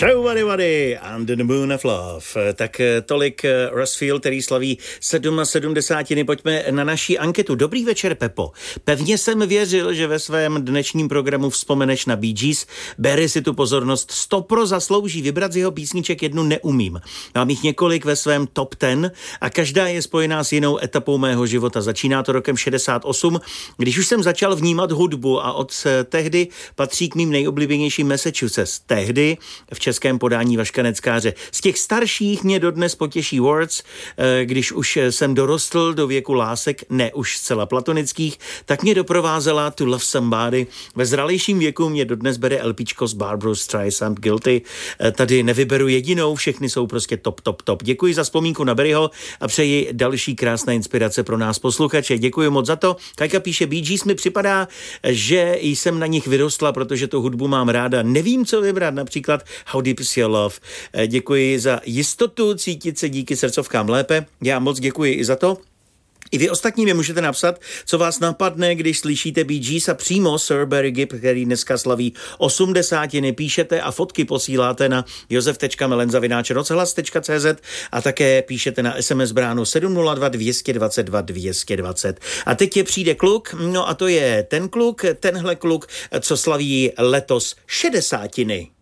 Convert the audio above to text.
Show Wady Under the Moon of Love. Tak tolik Russ Field, který slaví 77. Pojďme na naší anketu. Dobrý večer, Pepo. Pevně jsem věřil, že ve svém dnešním programu vzpomeneš na Bee Gees. Barry si tu pozornost 100% zaslouží. Vybrat z jeho písniček jednu neumím. Mám jich několik ve svém top 10 a každá je spojená s jinou etapou mého života. Začíná to rokem 68, když už jsem začal vnímat hudbu a od tehdy patří k mým nejoblíbenějším Massachusetts. Tehdy v českém podání Vaška Neckáře. Z těch starších mě dodnes potěší Words, když už jsem dorostl do věku lásek, ne už zcela platonických, tak mě doprovázela To Love Somebody. Ve zralejším věku mě dodnes bere LPčko z Barbra Streisand Guilty. Tady nevyberu jedinou, všechny jsou prostě top. Děkuji za vzpomínku na Barryho a přeji další krásné inspirace pro nás posluchače. Děkuji moc za to. Kajka píše, Bee Gees mi připadá, že jsem na nich vyrostla, protože tu hudbu mám ráda. Nevím, co vybrat, například How Deep Is Your Love. Děkuji za jistotu, cítit se díky srdcovkám lépe. Já moc děkuji i za to. I vy ostatní mi můžete napsat, co vás napadne, když slyšíte Bee Gees a přímo Sir Barry Gibb, který dneska slaví 80, píšete a fotky posíláte na josef.melenza@rozhlas.cz a také píšete na SMS bránu 702 222 220. A teď přijde kluk, no a to je tenhle kluk, co slaví letos 60.